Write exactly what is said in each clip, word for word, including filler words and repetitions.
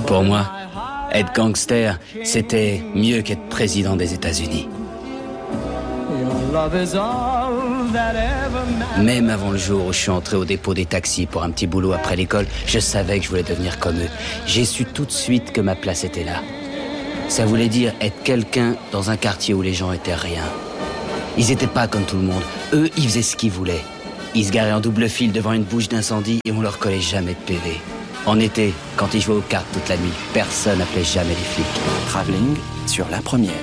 Pour moi, être gangster, c'était mieux qu'être président des États-Unis. Même avant le jour où je suis entré au dépôt des taxis pour un petit boulot après l'école, je savais que je voulais devenir comme eux. J'ai su tout de suite que ma place était là. Ça voulait dire être quelqu'un dans un quartier où les gens étaient rien. Ils étaient pas comme tout le monde. Eux, ils faisaient ce qu'ils voulaient. Ils se garaient en double file devant une bouche d'incendie et on leur collait jamais de P V. En été, quand ils jouaient aux cartes toute la nuit, personne n'appelait jamais les flics. Travelling sur la première.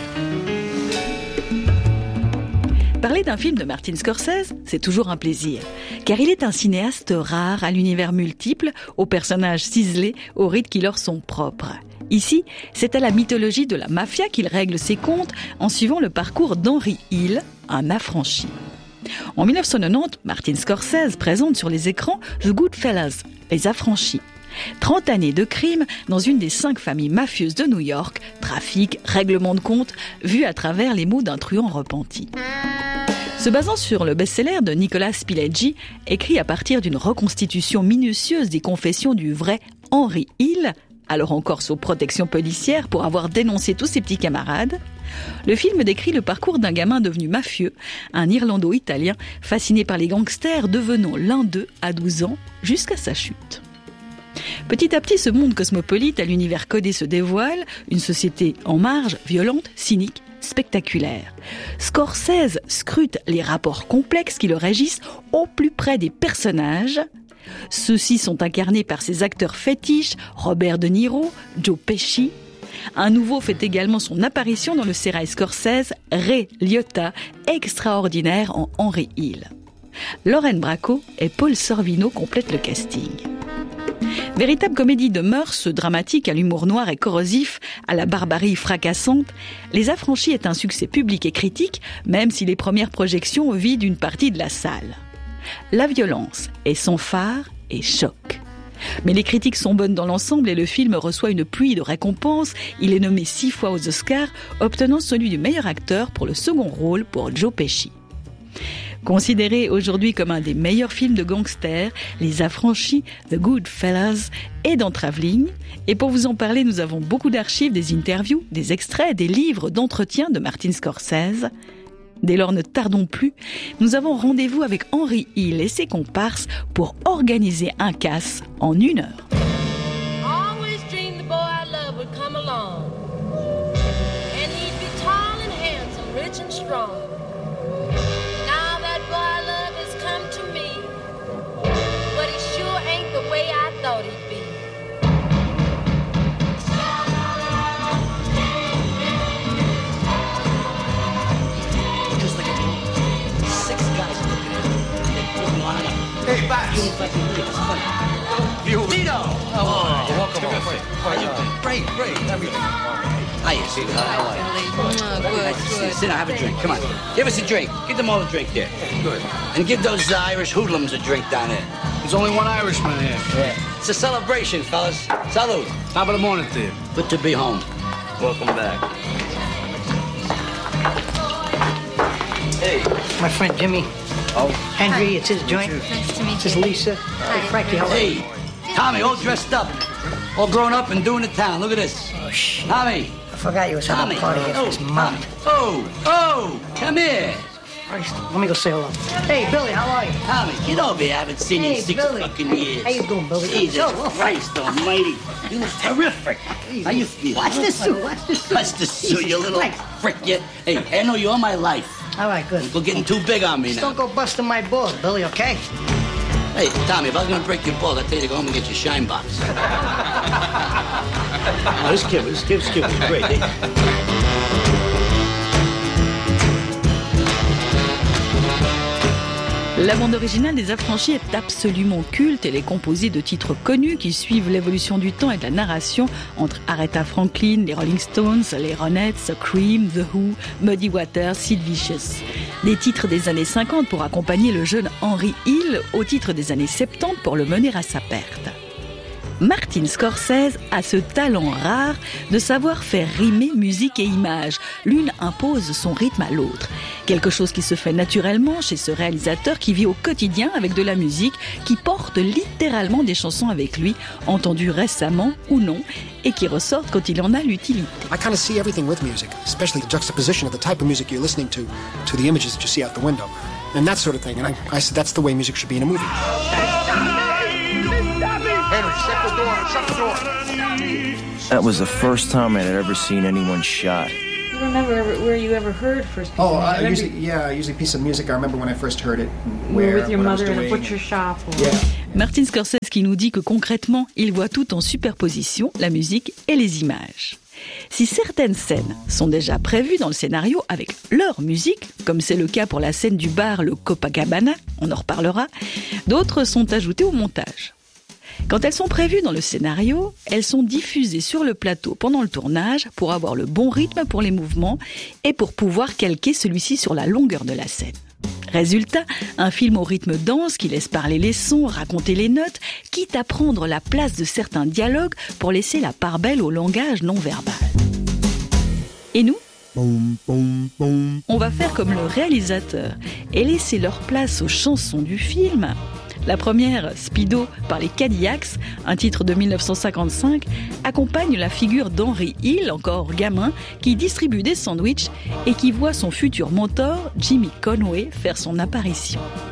Parler d'un film de Martin Scorsese, c'est toujours un plaisir, car il est un cinéaste rare, à l'univers multiple, aux personnages ciselés, aux rides qui leur sont propres. Ici, c'est à la mythologie de la mafia qu'il règle ses comptes en suivant le parcours d'Henry Hill, un affranchi. En dix-neuf cent quatre-vingt-dix, Martin Scorsese présente sur les écrans The Goodfellas, les affranchis. trente années de crime dans une des cinq familles mafieuses de New York, trafic, règlement de compte, vu à travers les mots d'un truand repenti. Se basant sur le best-seller de Nicholas Pileggi, écrit à partir d'une reconstitution minutieuse des confessions du vrai Henry Hill, alors encore sous protection policière pour avoir dénoncé tous ses petits camarades, le film décrit le parcours d'un gamin devenu mafieux, un Irlando-Italien fasciné par les gangsters devenant l'un d'eux à douze ans jusqu'à sa chute. Petit à petit, ce monde cosmopolite à l'univers codé se dévoile, une société en marge, violente, cynique, spectaculaire. Scorsese scrute les rapports complexes qui le régissent au plus près des personnages. Ceux-ci sont incarnés par ses acteurs fétiches, Robert De Niro, Joe Pesci. Un nouveau fait également son apparition dans le sérail Scorsese, Ray Liotta, extraordinaire en Henry Hill. Lorraine Bracco et Paul Sorvino complètent le casting. Véritable comédie de mœurs, dramatique à l'humour noir et corrosif, à la barbarie fracassante, Les Affranchis est un succès public et critique, même si les premières projections vident une partie de la salle. La violence est son phare et choque. Mais les critiques sont bonnes dans l'ensemble et le film reçoit une pluie de récompenses. Il est nommé six fois aux Oscars, obtenant celui du meilleur acteur pour le second rôle pour Joe Pesci. Considéré aujourd'hui comme un des meilleurs films de gangsters, Les Affranchis, The Goodfellas est dans Travelling. Et pour vous en parler, nous avons beaucoup d'archives, des interviews, des extraits, des livres d'entretien de Martin Scorsese. Dès lors, ne tardons plus, nous avons rendez-vous avec Henry Hill et ses comparses pour organiser un casse en une heure. Always dreamed the boy I love would come along. And he'd be tall and handsome, rich and strong. Now that boy I love has come to me, but he sure ain't the way I thought he'd be. Hey, Bats! You, Tito! Oh, oh welcome on. How you doing? Great, great. Everything. Hiya, Tito. How are you? Oh, good, good. Sit down, have a drink. Come on. Give us a drink. Give them all a drink there. Good. And give those uh, Irish hoodlums a drink down there. There's only one Irishman here. Yeah. It's a celebration, fellas. Salud. Top of the morning to you. Good to be home. Welcome back. Hey. My friend Jimmy. Oh. Henry, it's his joint. Nice to meet This is you. Lisa. Hey, Frankie, how are you? Hey, Tommy, all dressed up. All grown up and doing the town. Look at this. Oh, shit. Tommy. I forgot you was having Tommy. a party after Oh, this month. oh, oh, come here. Christ, let me go say hello. Hey, Billy, how are you? Tommy, get over here. I haven't seen you Hey, in six Billy. fucking years. How you doing, Billy? Jesus Oh, well, Christ almighty. You look terrific. How you feel? Watch this suit, watch this suit. Watch this suit, you little Christ. frick. You. Hey, I know you all my life. All right, good. You're getting too big on me Just now. don't go busting my balls, Billy, okay? Hey, Tommy, if I was gonna break your balls, I'd tell you to go home and get your shine box. Oh, this kid, this kid, this kid was great. eh? La bande originale des Affranchis est absolument culte. Elle est composée de titres connus qui suivent l'évolution du temps et de la narration entre Aretha Franklin, les Rolling Stones, les Ronettes, Cream, The Who, Muddy Waters, Sid Vicious. Des titres des années cinquante pour accompagner le jeune Henry Hill au titre des années soixante-dix pour le mener à sa perte. Martin Scorsese a ce talent rare de savoir faire rimer musique et image. L'une impose son rythme à l'autre. Quelque chose qui se fait naturellement chez ce réalisateur qui vit au quotidien avec de la musique, qui porte littéralement des chansons avec lui, entendues récemment ou non, et qui ressortent quand il en a l'utilité. I kind of see everything with music, especially the juxtaposition of the type of music you're listening to, to the images that you see out the window, and that sort of thing. And I, I said that's the way music should be in a movie. Henry, shut the door, shut the door. That was the first time I had ever seen anyone shot. Do you remember ever, where you ever heard first piece Oh, of music? uh, usually, yeah, usually a piece of music. I remember when I first heard it. You Where, were with your what I was mother in a doing. butcher shop? Or... Yeah. Martin Scorsese qui nous dit que concrètement, il voit tout en superposition, la musique et les images. Si certaines scènes sont déjà prévues dans le scénario avec leur musique, comme c'est le cas pour la scène du bar le Copacabana, on en reparlera, d'autres sont ajoutées au montage. Quand elles sont prévues dans le scénario, elles sont diffusées sur le plateau pendant le tournage pour avoir le bon rythme pour les mouvements et pour pouvoir calquer celui-ci sur la longueur de la scène. Résultat, un film au rythme dense qui laisse parler les sons, raconter les notes, quitte à prendre la place de certains dialogues pour laisser la part belle au langage non verbal. Et nous ? On va faire comme le réalisateur et laisser leur place aux chansons du film. La première, Speedo, par les Cadillacs, un titre de mille neuf cent cinquante-cinq, accompagne la figure d'Henry Hill, encore gamin, qui distribue des sandwichs et qui voit son futur mentor, Jimmy Conway, faire son apparition.